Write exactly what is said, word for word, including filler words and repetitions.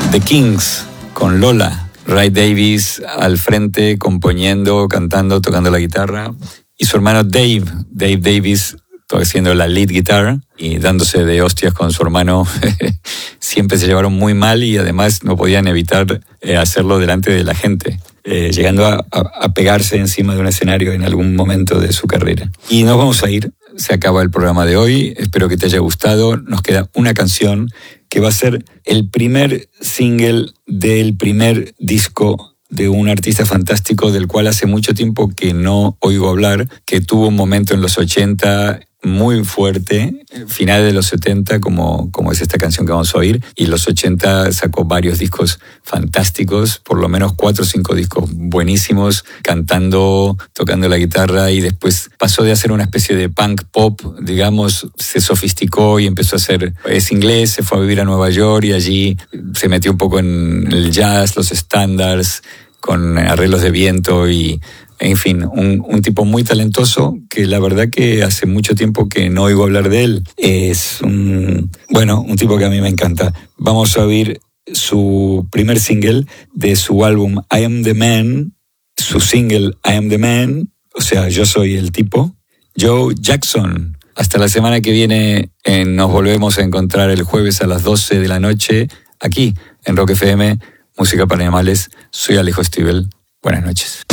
The Kings con Lola. Ray Davies al frente, componiendo, cantando, tocando la guitarra. Y su hermano Dave, Dave Davies, haciendo la lead guitar y dándose de hostias con su hermano. Siempre se llevaron muy mal y además no podían evitar eh, hacerlo delante de la gente, eh, llegando a, a, a pegarse encima de un escenario en algún momento de su carrera. Y nos vamos a ir. Se acaba el programa de hoy. Espero que te haya gustado. Nos queda una canción que va a ser el primer single del primer disco de un artista fantástico del cual hace mucho tiempo que no oigo hablar, que tuvo un momento en los ochenta muy fuerte, finales de los setenta, como, como es esta canción que vamos a oír, y en los ochenta sacó varios discos fantásticos, por lo menos cuatro o cinco discos buenísimos, cantando, tocando la guitarra, y después pasó de hacer una especie de punk pop, digamos, se sofisticó y empezó a hacer, es inglés, se fue a vivir a Nueva York y allí se metió un poco en el jazz, los estándares, con arreglos de viento y... En fin, un, un tipo muy talentoso que la verdad que hace mucho tiempo que no oigo hablar de él. Es un, bueno, un tipo que a mí me encanta. Vamos a oír su primer single de su álbum I Am The Man, su single I Am The Man, o sea, yo soy el tipo, Joe Jackson. Hasta la semana que viene eh, nos volvemos a encontrar el jueves a las doce de la noche aquí en Rock F M, Música para Animales. Soy Alejo Stivel. Buenas noches.